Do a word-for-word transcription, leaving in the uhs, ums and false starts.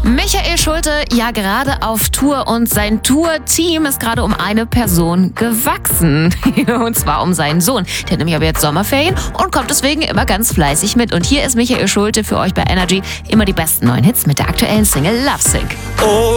Michael Schulte, ja gerade auf Tour und sein Tour-Team ist gerade um eine Person gewachsen. Und zwar um seinen Sohn. Der hat nämlich aber jetzt Sommerferien und kommt deswegen immer ganz fleißig mit. Und hier ist Michael Schulte für euch bei Energy. Immer die besten neuen Hits mit der aktuellen Single Lovesick. Oh.